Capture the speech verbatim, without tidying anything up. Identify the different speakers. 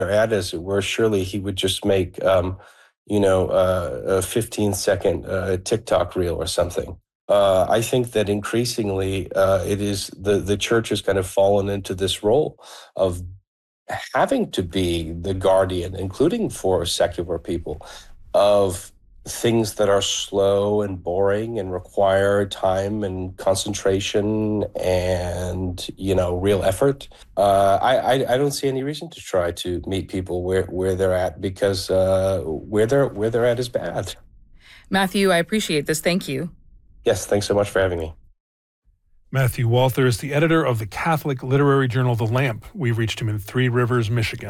Speaker 1: at, as it were, surely he would just make, um, you know, uh, a fifteen second uh, TikTok reel or something. Uh, I think that increasingly uh, it is the, the church has kind of fallen into this role of having to be the guardian, including for secular people, of things that are slow and boring and require time and concentration and, you know, real effort. Uh, I, I I don't see any reason to try to meet people where, where they're at, because uh, where they're where they're at is bad.
Speaker 2: Matthew, I appreciate this. Thank you.
Speaker 1: Yes, thanks so much for having me.
Speaker 3: Matthew Walther is the editor of the Catholic literary journal The Lamp. We reached him in Three Rivers, Michigan.